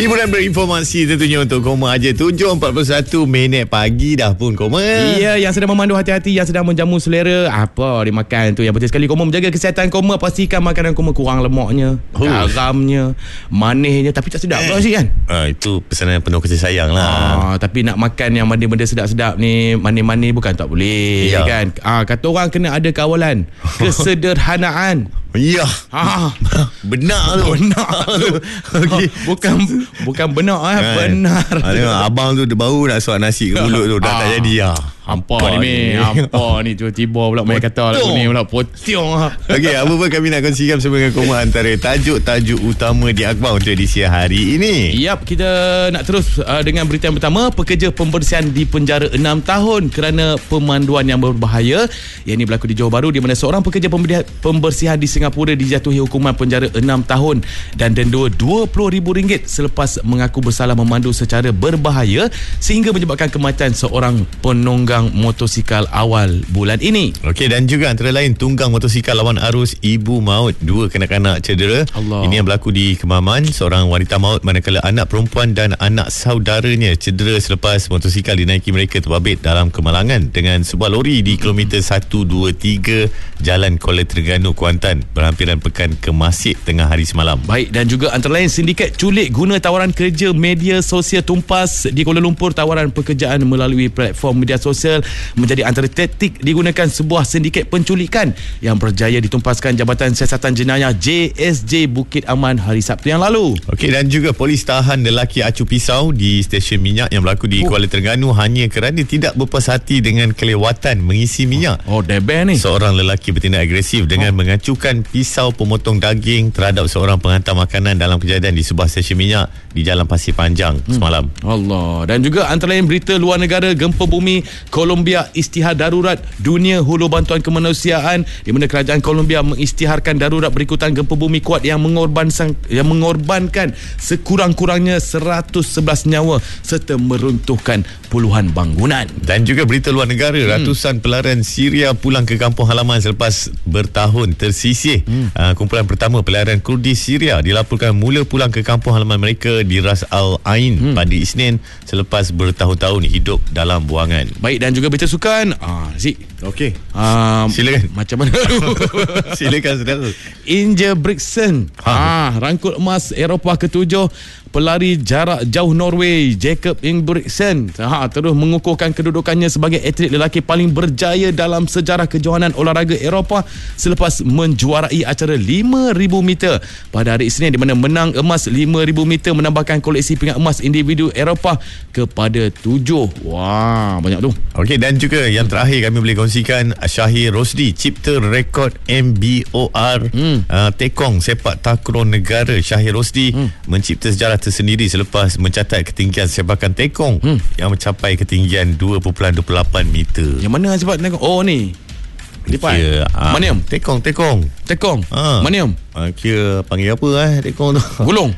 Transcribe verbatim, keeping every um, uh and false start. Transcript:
Hiburan berinformasi tentunya untuk Koma aja. Tujuh empat puluh satu minit pagi dah pun Koma. Iya, yang sedang memandu hati-hati, yang sedang menjamu selera, apa dia makan tu. Yang penting sekali Koma menjaga kesihatan Koma. Pastikan makanan Koma kurang lemaknya, oh. garamnya, manisnya, tapi tak sedap pula eh. sih kan. Ah, itu pesanan penuh kasih sayang lah. Ah, tapi nak makan yang benda-benda sedap-sedap ni, manis-manis bukan tak boleh, ya. kan. Ah, kata orang kena ada kawalan, kesederhanaan. Ya. Ha. Benar tu. Benar tu. Okay. Bukan bukan benar eh, benar. Ha, abang tu baru nak suap nasi ke mulut tu dah ha. tak jadi ah. Hampa ni ni, hampa ni tiba-tiba pula main kata lagu ni pula pocong ah. Okey, apa pun kami nak kongsikan bersama dengan Koma antara tajuk-tajuk utama di akhbar untuk edisi hari ini. Yap, kita nak terus uh, dengan berita yang pertama. Pekerja pembersihan di penjara enam tahun kerana pemanduan yang berbahaya. Yang ini berlaku di Johor Bahru, di mana seorang pekerja pembersihan di Singapura dijatuhi hukuman penjara enam tahun dan denda dua puluh ribu ringgit selepas mengaku bersalah memandu secara berbahaya sehingga menyebabkan kematian seorang penunggang motosikal awal bulan ini. Okey, dan juga antara lain tunggang motosikal lawan arus, ibu maut, dua kanak-kanak cedera. Allah. Ini yang berlaku di Kemaman. Seorang wanita maut manakala anak perempuan dan anak saudaranya cedera selepas motosikal dinaiki mereka terbabit dalam kemalangan dengan sebuah lori di kilometer seratus dua puluh tiga Jalan Kuala Terengganu, Kuantan, berhampiran pekan ke Masjid tengah hari semalam. Baik, dan juga antara lain sindiket culik guna tawaran kerja media sosial tumpas di Kuala Lumpur. Tawaran pekerjaan melalui platform media sosial menjadi antara taktik digunakan sebuah sindiket penculikan yang berjaya ditumpaskan Jabatan Siasatan Jenayah J S J Bukit Aman hari Sabtu yang lalu. Okey, dan juga polis tahan lelaki acu pisau di stesen minyak yang berlaku di oh. Kuala Terengganu hanya kerana tidak berpuas hati dengan kelewatan mengisi minyak. Oh, debel ni. Seorang lelaki bertindak agresif dengan oh. mengacukan pisau pemotong daging terhadap seorang penghantar makanan dalam kejadian di sebuah stesen minyak di Jalan Pasir Panjang hmm. semalam. Allah. Dan juga antara lain berita luar negara, gempa bumi Colombia isytihar darurat dunia hulu bantuan kemanusiaan, di mana kerajaan Colombia mengisytiharkan darurat berikutan gempa bumi kuat yang mengorbankan yang mengorbankan sekurang-kurangnya seratus sebelas nyawa serta meruntuhkan puluhan bangunan. Dan juga berita luar negara, hmm. ratusan pelarian Syria pulang ke kampung halaman selepas bertahun tersisih. Hmm. Uh, kumpulan pertama pelarian Kurdi Syria dilaporkan mula pulang ke kampung halaman mereka di Ras Al Ain hmm. pada Isnin selepas bertahun-tahun hidup dalam buangan. Baik, dan juga berita sukan. Ah, Zik. Okey. Um, Silakan. Macam mana? Silakan saudara. Ingebrigtsen ha. ah, rangkul emas Eropah ketujuh. Pelari jarak jauh Norway Jakob Ingebrigtsen ha, terus mengukuhkan kedudukannya sebagai atlet lelaki paling berjaya dalam sejarah kejohanan olahraga Eropah selepas menjuarai acara lima ribu meter pada hari Isnin, di mana menang emas lima ribu meter menambahkan koleksi pingat emas individu Eropah kepada tujuh. Wah, banyak tu. Okey, dan juga yang terakhir kami boleh kongsikan, Shahir Rosdi cipta rekod M B O R hmm. uh, tekong sepak takraw negara. Shahir Rosdi hmm. mencipta sejarah tersendiri selepas mencatat ketinggian sepakan tekong hmm. yang mencapai ketinggian dua perpuluhan dua puluh lapan meter. Yang mana sepak tekong? Oh ni. Lipat. Kira, uh, Maniam. Tekong, tekong. Tekong. Ha. Maniam. Uh, kira panggil apa eh tekong tu? Gulung.